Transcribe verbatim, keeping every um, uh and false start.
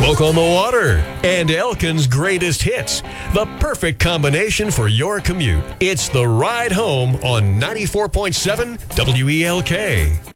Smoke on the Water, and Elkin's greatest hits. The perfect combination for your commute. It's The Ride Home on ninety-four point seven W E L K.